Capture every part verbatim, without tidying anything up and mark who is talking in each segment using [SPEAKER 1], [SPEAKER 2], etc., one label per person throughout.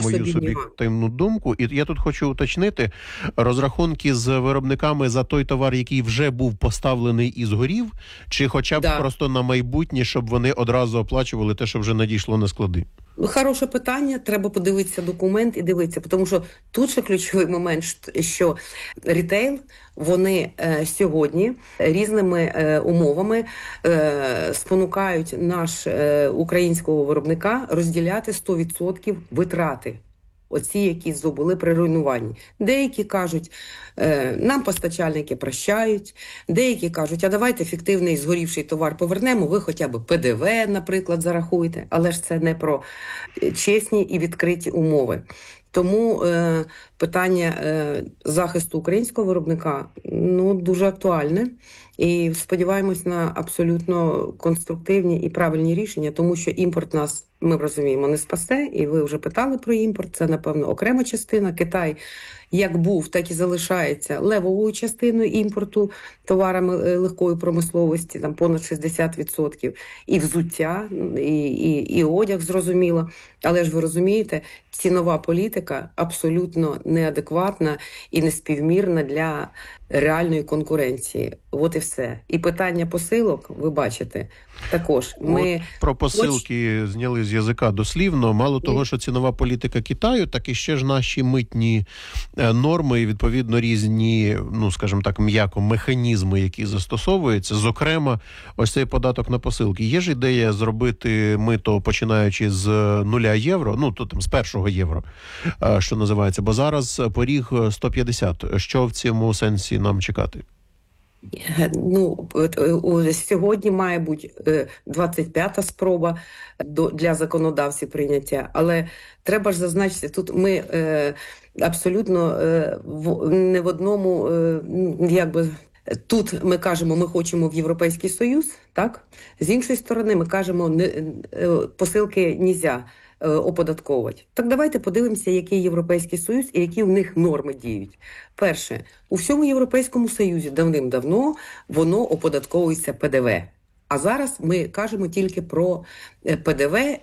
[SPEAKER 1] мою суб'єктивну думку. І я тут хочу уточнити, розрахунки з виробниками за той товар, який вже був поставлений і згорів, чи хоча б да. просто на майбутнє, щоб вони одразу оплачували те, що вже надійшло на склади?
[SPEAKER 2] Хороше питання, треба подивитися документ і дивитися, тому що тут ще ключовий момент, що рітейл, вони е, сьогодні різними е, умовами е, спонукають наш е, українського виробника розділяти сто відсотків витрати. Оці, які здобули при руйнуванні. Деякі кажуть, нам постачальники прощають, деякі кажуть, а давайте фіктивний згорівший товар повернемо, ви хоча б Пе Де Ве, наприклад, зарахуєте. Але ж це не про чесні і відкриті умови. Тому е, питання е, захисту українського виробника ну, дуже актуальне. І сподіваємось на абсолютно конструктивні і правильні рішення, тому що імпорт нас, ми розуміємо, не спасе. І ви вже питали про імпорт, це, напевно, окрема частина. Китай як був, так і залишається левовою частиною імпорту товарами легкої промисловості, там понад шістдесят відсотків. І взуття, і, і, і одяг, зрозуміло. Але ж ви розумієте, цінова політика абсолютно неадекватна і неспівмірна для реальної конкуренції. От і все. І питання посилок, ви бачите, також. Ми
[SPEAKER 1] От про посилки Хоч... зняли з язика дослівно. Мало того, що цінова політика Китаю, так і ще ж наші митні норми і, відповідно, різні, ну, скажімо так, м'яко, механізми, які застосовуються. Зокрема, ось цей податок на посилки. Є ж ідея зробити мито, починаючи з нуля євро, ну, то там з першого євро, що називається, бо зараз поріг сто п'ятдесят. Що в цьому сенсі нам чекати?
[SPEAKER 2] Ну, сьогодні має бути двадцять п'ята спроба для законодавців прийняття, але треба ж зазначити, тут ми абсолютно не в одному, якби, тут ми кажемо, ми хочемо в Європейський Союз, так? З іншої сторони, ми кажемо, не, посилки нельзя оподатковувати. Так давайте подивимося, який Європейський Союз і які в них норми діють. Перше, у всьому Європейському Союзі давним-давно воно оподатковується Пе Де Ве. А зараз ми кажемо тільки про Пе Де Ве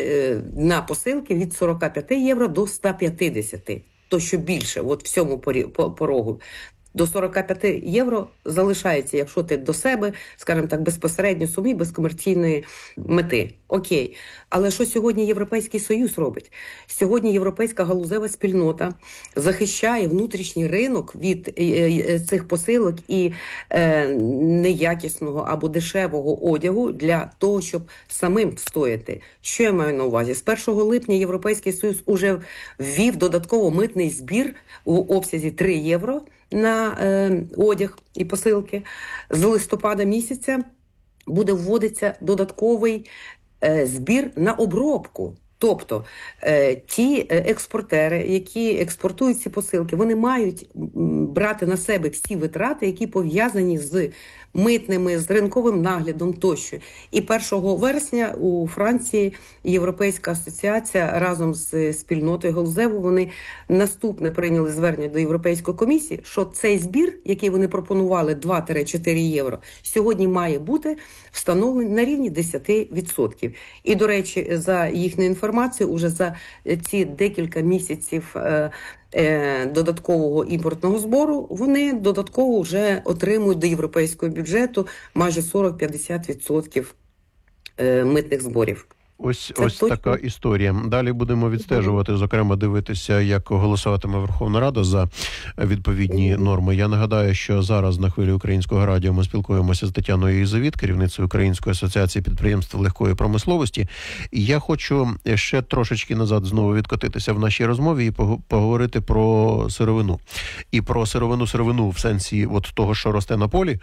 [SPEAKER 2] на посилки від сорок п'ять євро до сто п'ятдесят. То, що більше, от в цьому порогу. До сорок п'ять євро залишається, якщо ти до себе, скажімо так, безпосередньо собі, без комерційної мети. Окей. Але що сьогодні Європейський Союз робить? Сьогодні європейська галузева спільнота захищає внутрішній ринок від цих посилок і е, неякісного або дешевого одягу для того, щоб самим встояти. Що я маю на увазі? З першого липня Європейський Союз уже ввів додатково митний збір у обсязі три євро на е, одяг і посилки. З листопада місяця буде вводитися додатковий е, збір на обробку. Тобто е, ті експортери, які експортують ці посилки, вони мають брати на себе всі витрати, які пов'язані з митними, з ринковим наглядом тощо. І першого вересня у Франції Європейська асоціація разом з спільнотою галузевою, вони наступне прийняли звернення до Європейської комісії, що цей збір, який вони пропонували два-чотири євро, сьогодні має бути встановлений на рівні десять відсотків. І, до речі, за їхню інформацію, уже за ці декілька місяців е, е, додаткового імпортного збору, вони додатково вже отримують до європейського бюджету майже сорок-п'ятдесят відсотків е, митних зборів.
[SPEAKER 1] Ось, ось така історія. Далі будемо відстежувати, зокрема, дивитися, як голосуватиме Верховна Рада за відповідні норми. Я нагадаю, що зараз на хвилі Українського радіо ми спілкуємося з Тетяною Єзовіт, керівницею Української асоціації підприємств легкої промисловості. І я хочу ще трошечки назад знову відкотитися в нашій розмові і поговорити про сировину. І про сировину-сировину в сенсі от того, що росте на полі.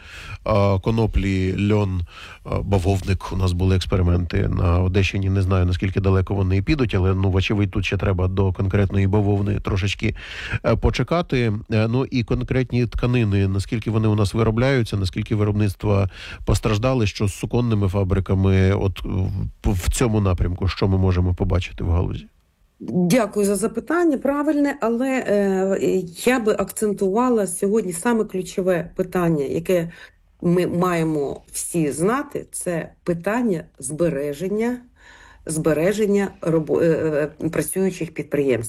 [SPEAKER 1] Коноплі, льон, бавовник. У нас були експерименти на Одещині. Не знаю, наскільки далеко вони і підуть, але, ну, вочевидь, тут ще треба до конкретної бавовни трошечки почекати. Ну, і конкретні тканини, наскільки вони у нас виробляються, наскільки виробництва постраждали, що з суконними фабриками, от в цьому напрямку, що ми можемо побачити в галузі?
[SPEAKER 2] Дякую за запитання, правильне, але е, я би акцентувала сьогодні саме ключове питання, яке ми маємо всі знати, це питання збереження, збереження робо, е, працюючих підприємств.